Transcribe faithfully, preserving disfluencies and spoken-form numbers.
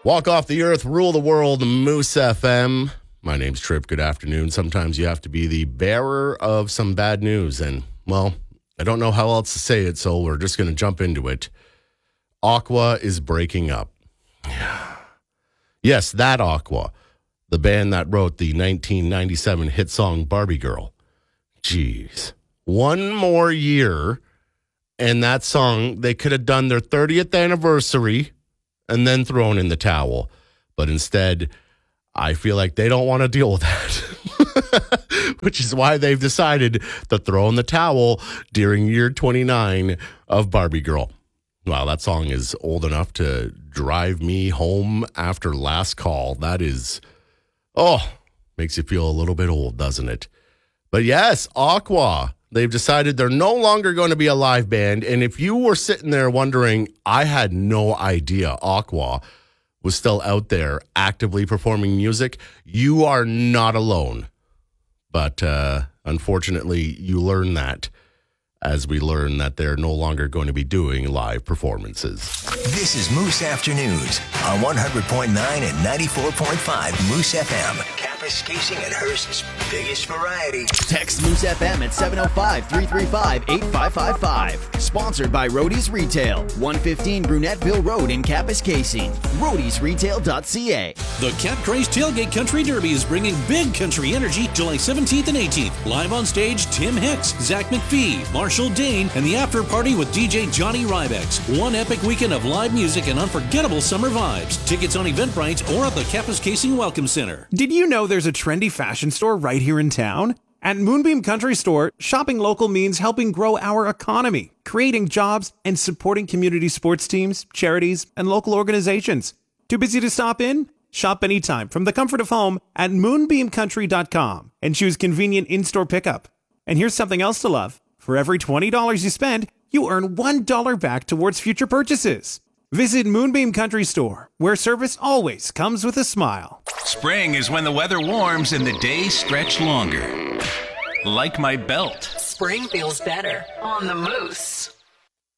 Walk off the earth, rule the world, Moose F M. My name's Trip. Good afternoon. Sometimes you have to be the bearer of some bad news. And, well, I don't know how else to say it, so we're just going to jump into it. Aqua is breaking up. Yes, that Aqua. The band that wrote the nineteen ninety-seven hit song Barbie Girl. Jeez. One more year, and that song, they could have done their thirtieth anniversary and then thrown in the towel. But instead, I feel like they don't want to deal with that, which is why they've decided to throw in the towel during year twenty-nine of Barbie Girl. Wow, that song is old enough to drive me home after last call. That is, oh, makes you feel a little bit old, doesn't it? But yes, Aqua, they've decided they're no longer going to be a live band. And if you were sitting there wondering, I had no idea Aqua was still out there actively performing music, you are not alone. But uh, unfortunately, you learn that as we learn that they're no longer going to be doing live performances. This is Moose Afternoons on one hundred point nine and ninety-four point five Moose F M. Kapuskasing and Hearst's biggest variety. Text Moose F M at seven oh five, three three five, eight five five five. Sponsored by Roadies Retail, one fifteen Brunetteville Road in Kapuskasing. roadies retail dot c a. The Cap Craze Tailgate Country Derby is bringing big country energy July seventeenth and eighteenth. Live on stage, Tim Hicks, Zach McPhee, Marshall Dane, and the after party with D J Johnny Rybex. One epic weekend of live music and unforgettable summer vibes. Tickets on Eventbrite or at the Kapuskasing Welcome Center. Did you know there's a trendy fashion store right here in town? At Moonbeam Country Store, shopping local means helping grow our economy, creating jobs, and supporting community sports teams, charities, and local organizations. Too busy to stop in? Shop anytime from the comfort of home at moonbeam country dot com and choose convenient in-store pickup. And here's something else to love. For every twenty dollars you spend, you earn one dollar back towards future purchases. Visit Moonbeam Country Store, where service always comes with a smile. Spring is when the weather warms and the days stretch longer. Like my belt. Spring feels better on the Moose.